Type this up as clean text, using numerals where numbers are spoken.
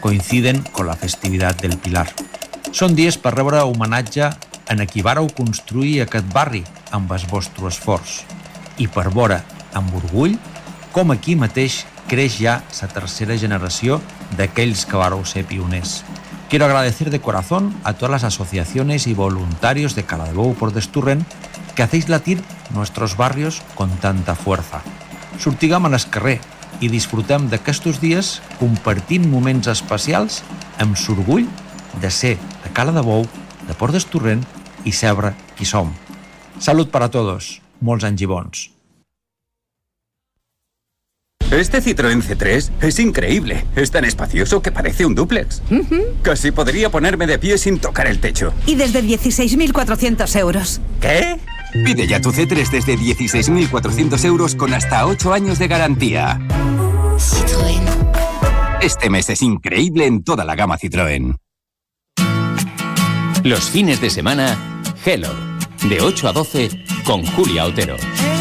coinciden con la festivitat del Pilar. Són dies per rebre homenatge en qui vàreu construir aquest barri amb el vostre esforç i per veure amb orgull com aquí mateix creix ja la tercera generació d'aquells que vàreu ser pioners. Quiero agradecer de corazón a todas las asociaciones y voluntarios de Caladebou por Desturren que hacéis latir nuestros barrios con tanta fuerza. Sortiguem a l'escarrer i disfrutem d'aquestos dies compartint moments especials amb l'orgull de ser de Caladebou, de Port d'Esturren i saber qui som. Salut para todos, molts anys i bons. Este Citroën C3 es increíble. Es tan espacioso que parece un dúplex. Casi podría ponerme de pie sin tocar el techo. Y desde 16.400 euros. ¿Qué? Pide ya tu C3 desde 16.400 euros con hasta 8 años de garantía. Citroën. Este mes es increíble en toda la gama Citroën. Los fines de semana, Hello, de 8 a 12 con Julia Otero.